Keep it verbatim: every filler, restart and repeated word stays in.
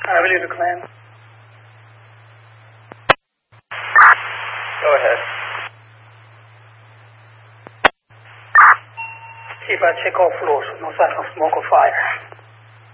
I believe the claim. Go ahead. Chief, I check all floors. No sign of smoke or fire.